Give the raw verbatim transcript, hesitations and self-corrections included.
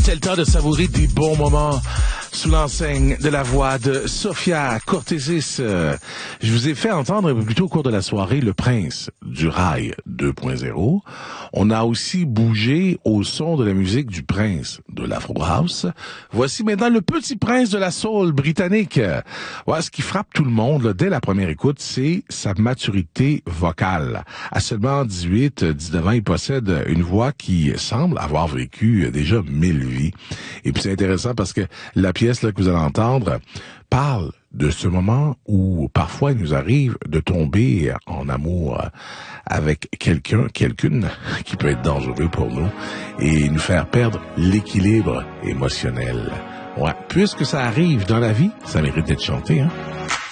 C'est le temps de savourer des bons moments sous l'enseigne de la voix de Sophia Cortésis. Euh, je vous ai fait entendre plutôt au cours de la soirée Le Prince du Rail deux point zéro. On a aussi bougé au son de la musique du Prince de l'Afro House. Voici maintenant le Petit Prince de la Soul britannique. Ouais, ce qui frappe tout le monde là, dès la première écoute, c'est sa maturité vocale. À seulement dix-huit, dix-neuf ans, il possède une voix qui semble avoir vécu déjà mille vies. Et puis c'est intéressant parce que la pièce là, que vous allez entendre parle de ce moment où parfois il nous arrive de tomber en amour avec quelqu'un, quelqu'une qui peut être dangereux pour nous et nous faire perdre l'équilibre émotionnel. Ouais, puisque ça arrive dans la vie, ça mérite d'être chanté, hein.